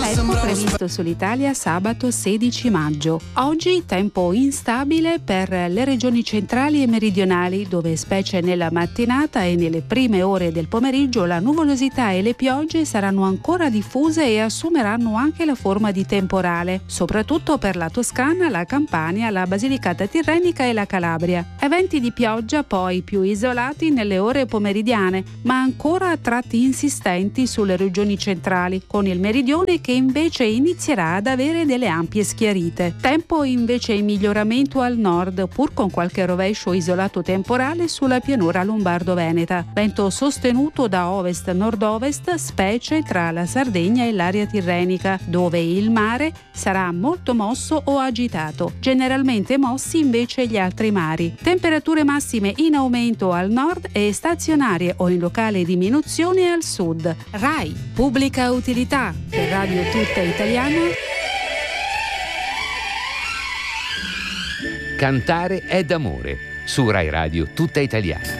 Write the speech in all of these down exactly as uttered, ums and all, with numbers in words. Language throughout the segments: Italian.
tempo previsto sull'Italia sabato sedici maggio. Oggi tempo instabile per le regioni centrali e meridionali, dove specie nella mattinata e nelle prime ore del pomeriggio la nuvolosità e le piogge saranno ancora diffuse e assumeranno anche la forma di temporale, soprattutto per la Toscana, la Campania, la Basilicata Tirrenica e la Calabria. Eventi di pioggia poi più isolati nelle ore pomeridiane, ma ancora a tratti insistenti sulle regioni centrali, con il meridione che invece inizierà ad avere delle ampie schiarite. Tempo invece in miglioramento al nord, pur con qualche rovescio isolato temporale sulla pianura lombardo-veneta. Vento sostenuto da ovest-nord-ovest, specie tra la Sardegna e l'area tirrenica, dove il mare sarà molto mosso o agitato. Generalmente mossi invece gli altri mari. Temperature massime in aumento al nord e stazionarie o in locale diminuzione al sud. RAI, pubblica utilità, per Radio Tutta Italiana. Cantare è d'amore, su Rai Radio Tutta Italiana.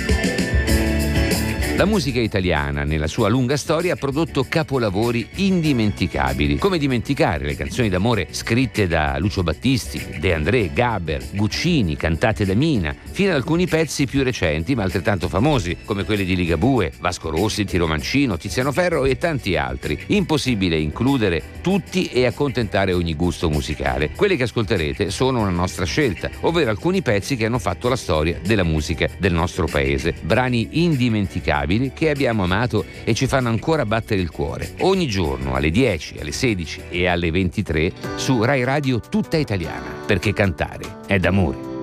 La musica italiana, nella sua lunga storia, ha prodotto capolavori indimenticabili. Come dimenticare le canzoni d'amore scritte da Lucio Battisti, De André, Gaber, Guccini, cantate da Mina, fino ad alcuni pezzi più recenti ma altrettanto famosi, come quelli di Ligabue, Vasco Rossi, Tiro Mancino, Tiziano Ferro e tanti altri. Impossibile includere tutti e accontentare ogni gusto musicale. Quelli che ascolterete sono una nostra scelta, ovvero alcuni pezzi che hanno fatto la storia della musica del nostro paese. Brani indimenticabili che abbiamo amato e ci fanno ancora battere il cuore. Ogni giorno alle dieci, alle sedici e alle ventitré su Rai Radio Tutta Italiana, perché cantare è d'amore.